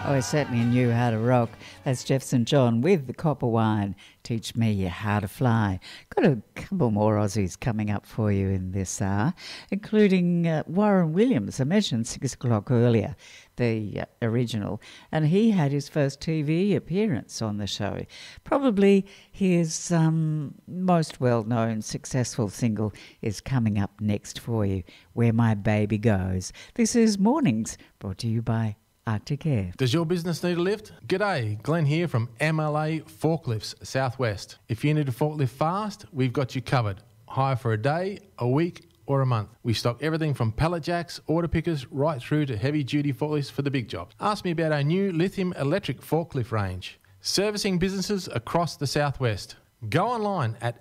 Oh, I certainly knew how to rock. That's Jeff St John with the Copper Wine. Teach me how to fly. Got a couple more Aussies coming up for you in this hour, including Warren Williams. I mentioned 6 o'clock earlier, the original, and he had his first TV appearance on the show. Probably his most well-known successful single is coming up next for you, Where My Baby Goes. This is Mornings, brought to you by Arctic Air. Does your business need a lift? G'day, Glenn here from MLA Forklifts Southwest. If you need a forklift fast, we've got you covered. Hire for a day, a week or a month. We stock everything from pallet jacks, order pickers, right through to heavy duty forklifts for the big jobs. Ask me about our new lithium electric forklift range. Servicing businesses across the Southwest. Go online at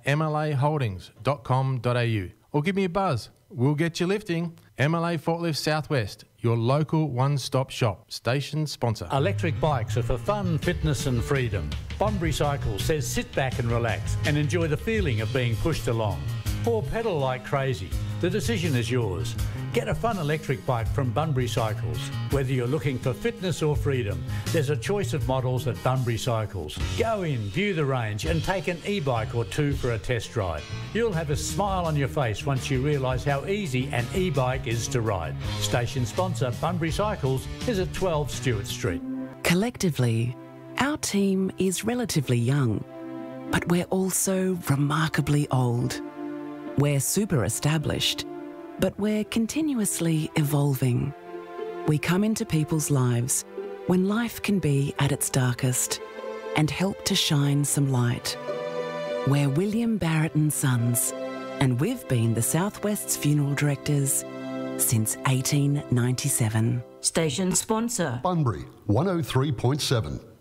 mlaholdings.com.au or give me a buzz. We'll get you lifting. MLA Forklifts Southwest, your local one-stop shop. Station sponsor. Electric bikes are for fun, fitness and freedom. Bunbury Cycles says sit back and relax and enjoy the feeling of being pushed along. Or pedal like crazy. The decision is yours. Get a fun electric bike from Bunbury Cycles. Whether you're looking for fitness or freedom, there's a choice of models at Bunbury Cycles. Go in, view the range and take an e-bike or two for a test drive. You'll have a smile on your face once you realise how easy an e-bike is to ride. Station sponsor Bunbury Cycles is at 12 Stewart Street. Collectively, our team is relatively young, but we're also remarkably old. We're super established, but we're continuously evolving. We come into people's lives when life can be at its darkest and help to shine some light. We're William Barrett and Sons, and we've been the Southwest's funeral directors since 1897. Station sponsor Bunbury 103.7.